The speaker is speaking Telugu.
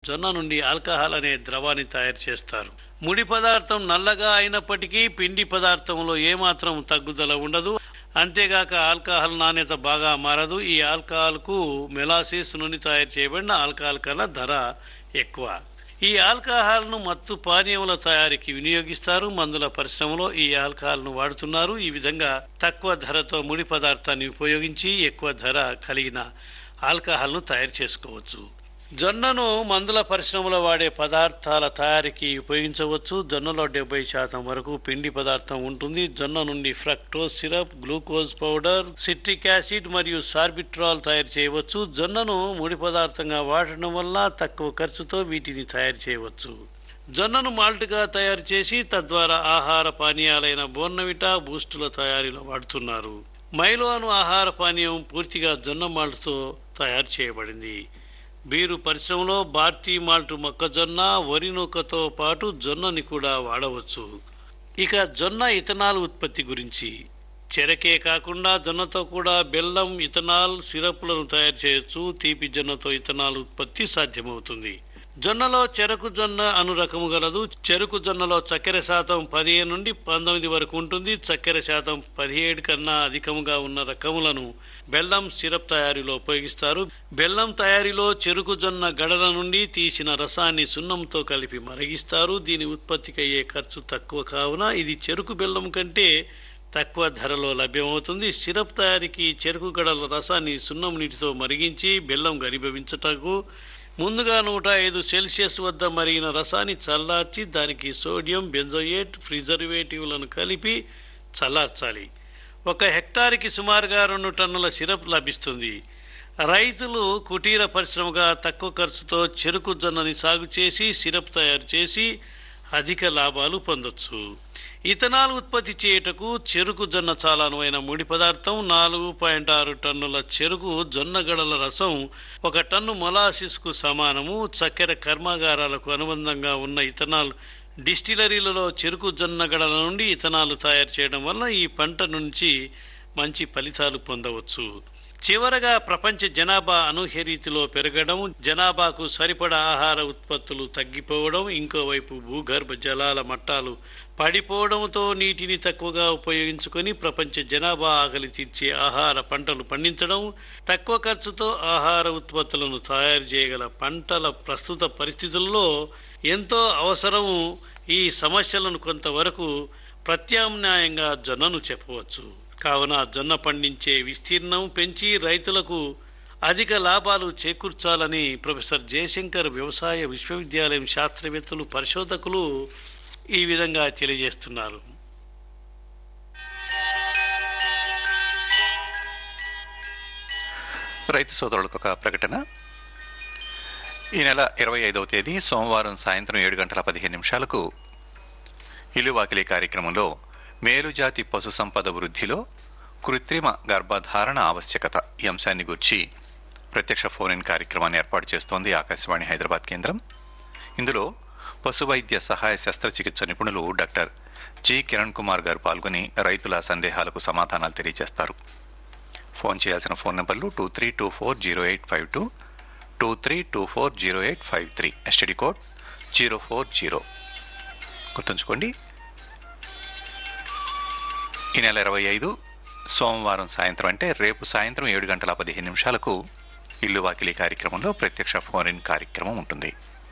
జొన్న నుండి ఆల్కహాల్ అనే ద్రవాన్ని తయారు చేస్తారు. ముడి పదార్థం నల్లగా అయినప్పటికీ పిండి పదార్థంలో ఏమాత్రం తగ్గుదల ఉండదు. అంతేగాక ఆల్కహాల్ నాణ్యత బాగా మారదు. ఈ ఆల్కహాల్ కు మెలాసిస్ నుండి తయారు చేయబడిన ఆల్కహాల్ కన్నా ధర ఎక్కువ. ఈ ఆల్కహాల్ ను మత్తు పానీయముల తయారీకి వినియోగిస్తారు. మందుల పరిశ్రమలో ఈ ఆల్కహాల్ ను వాడుతున్నారు. ఈ విధంగా తక్కువ ధరతో ముడి పదార్థాన్ని ఉపయోగించి ఎక్కువ ధర కలిగిన ఆల్కహాల్ ను తయారు చేసుకోవచ్చు. జొన్నను మందుల పరిశ్రమలో వాడే పదార్థాల తయారీకి ఉపయోగించవచ్చు. జొన్నలో 70% వరకు పిండి పదార్థం ఉంటుంది. జొన్న నుండి fructose syrup, glucose powder, citric acid మరియు సార్బిట్రాల్ తయారు చేయవచ్చు. జొన్నను ముడి పదార్థంగా వాడటం వల్ల తక్కువ ఖర్చుతో వీటిని తయారు చేయవచ్చు. జొన్నను మాల్ట్ గా తయారు చేసి తద్వారా ఆహార పానీయాలైన బోర్నవిటా, బూస్టుల తయారీలో వాడుతున్నారు. మైలో అను ఆహార పానీయం పూర్తిగా జొన్న మాల్ట్ తో తయారు చేయబడింది. బీరు పరిశ్రమలో భారతీ మాల్ట్ మొక్కజొన్న, వరి నూకతో పాటు జొన్నని కూడా వాడవచ్చు. ఇక జొన్న ఇథనాల్ ఉత్పత్తి గురించి, చెరకే కాకుండా జొన్నతో కూడా బెల్లం, ఇథనాల్, సిరప్లను తయారు చేయొచ్చు. తీపి జొన్నతో ఇథనాల్ ఉత్పత్తి సాధ్యమవుతుంది. జొన్నలో చెరకు జొన్న అను రకము గలదు. చెరుకు జొన్నలో చక్కెర శాతం 15 నుండి 19 వరకు ఉంటుంది. చక్కెర శాతం 17 కన్నా అధికముగా ఉన్న రకములను బెల్లం సిరప్ తయారీలో ఉపయోగిస్తారు. బెల్లం తయారీలో చెరుకు జొన్న గడల నుండి తీసిన రసాన్ని సున్నంతో కలిపి మరిగిస్తారు. దీని ఉత్పత్తికి అయ్యే ఖర్చు తక్కువ కావున ఇది చెరుకు బెల్లం కంటే తక్కువ ధరలో లభ్యమవుతుంది. సిరప్ తయారీకి చెరుకు గడల రసాన్ని సున్నం నీటితో మరిగించి బెల్లం గరిభవించుటకు ముందుగా 105 సెల్సియస్ వద్ద మరిగిన రసాన్ని చల్లార్చి దానికి సోడియం బెంజోయేట్ ప్రిజర్వేటివ్లను కలిపి చల్లార్చాలి. 1 హెక్టారుకి సుమారుగా 2 టన్నుల సిరప్ లభిస్తుంది. రైతులు కుటీర పరిశ్రమగా తక్కువ ఖర్చుతో చెరుకు జొన్నని సాగు చేసి సిరప్ తయారు చేసి అధిక లాభాలు పొందొచ్చు. ఇథనాల్ ఉత్పత్తి చేయుటకు చెరుకు జొన్న చాలా అనువైన ముడి పదార్థం. 4.6 టన్నుల చెరుకు జొన్న గడల రసం 1 టన్ను మొలాసిస్ కు సమానము. చక్కెర కర్మాగారాలకు అనుబంధంగా ఉన్న ఇథనాల్ డిస్టిలరీలలో చెరుకు జొన్న గడల నుండి ఇథనాల్ తయారు చేయడం వల్ల ఈ పంట నుంచి మంచి ఫలితాలు పొందవచ్చు. చివరగా ప్రపంచ జనాభా అనూహ్య రీతిలో పెరగడం, జనాభాకు సరిపడా ఆహార ఉత్పత్తులు తగ్గిపోవడం, ఇంకోవైపు భూగర్భ జలాల మట్టాలు పడిపోవడంతో నీటిని తక్కువగా ఉపయోగించుకొని ప్రపంచ జనాభా ఆకలి తీర్చే ఆహార పంటలు పండించడం, తక్కువ ఖర్చుతో ఆహార ఉత్పత్తులను తయారు చేయగల పంటల ప్రస్తుత పరిస్థితుల్లో ఎంతో అవసరం. ఈ సమస్యలను కొంతవరకు ప్రత్యామ్నాయంగా జొన్నను చెప్పవచ్చు. కావున జొన్న పండించే విస్తీర్ణం పెంచి రైతులకు అధిక లాభాలు చేకూర్చాలని ప్రొఫెసర్ జయశంకర్ వ్యవసాయ విశ్వవిద్యాలయం శాస్త్రవేత్తలు, పరిశోధకులు ఈ విధంగా తెలియజేస్తున్నారు. రైతు సోదరులకు ఒక ప్రకటన. ఈ నెల 25వ తేదీ సోమవారం సాయంత్రం 7:15 ఇల్లువాకిలి కార్యక్రమంలో మేలుజాతి పశు సంపద వృద్ధిలో కృత్రిమ గర్భధారణ ఆవశ్యకత ఈ అంశాన్ని గురించి ప్రత్యక్ష ఫోన్ ఇన్ కార్యక్రమాన్ని ఏర్పాటు చేస్తోంది ఆకాశవాణి హైదరాబాద్ కేంద్రం. ఇందులో పశు వైద్య సహాయ శస్త్రచికిత్స నిపుణులు డాక్టర్ జి కిరణ్ కుమార్ గారు పాల్గొని రైతుల సందేహాలకు సమాధానాలు తెలియజేస్తారు. ఫోన్ చేయాల్సిన ఫోన్ నంబర్లు 23240852, 23240853, ఎస్టీడీ కోడ్ 040. గుర్తుంచుకోండి, ఈ నెల 25 సోమవారం సాయంత్రం అంటే రేపు సాయంత్రం 7:15 ఇల్లు వాకిలి కార్యక్రమంలో ప్రత్యక్ష ఫోన్ ఇన్ కార్యక్రమం ఉంటుంది.